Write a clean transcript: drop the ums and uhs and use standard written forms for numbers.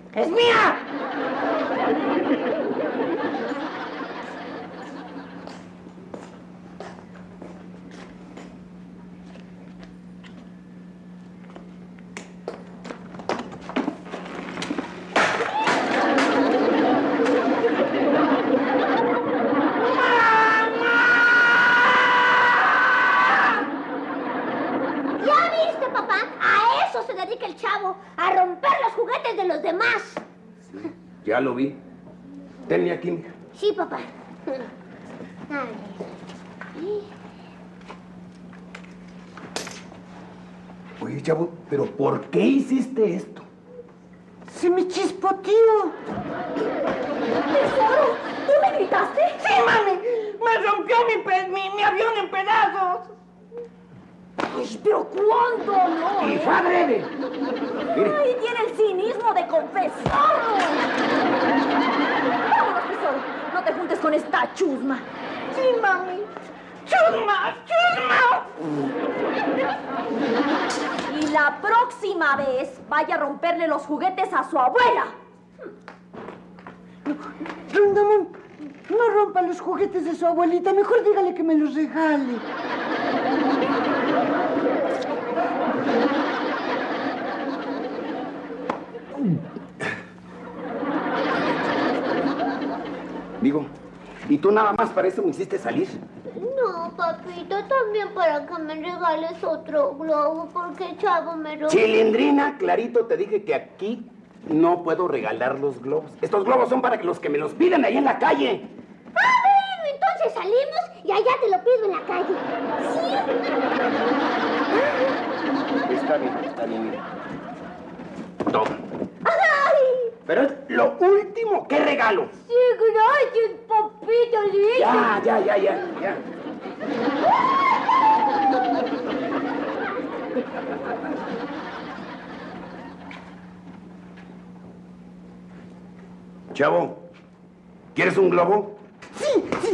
¡Es mía! Ya lo vi. Tenme aquí, mija. Sí, papá. A ver. Oye, chavo, ¿pero por qué hiciste esto? ¡Se me chispó, tío! ¡Tesoro! ¿Tú me gritaste? ¡Sí, mami! ¡Me rompió mi avión en pedazos! ¡Ay, pero cuándo, no! ¡Y fue adrede! Mire. ¡Ay, tiene el cinismo de confesarlo! ¡Vámonos, tesoro! No te juntes con esta chusma. ¡Sí, mami! ¡Chusma! ¡Chusma! Y la próxima vez vaya a romperle los juguetes a su abuela. Rondamón, no rompa los juguetes de su abuelita. Mejor dígale que me los regale. Digo, ¿y tú nada más para eso me hiciste salir? No, papito, también para que me regales otro globo, porque Chavo me robó. Chilindrina, clarito te dije que aquí no puedo regalar los globos. Estos globos son para los que me los piden ahí en la calle. Ah, bueno, entonces salimos y allá te lo pido en la calle. ¿Sí? Está bien, mira. Toma. ¡Ay! Pero es lo último que regalo. Sí, gracias, papito lindo. Ya. Chavo, ¿quieres un globo? Sí,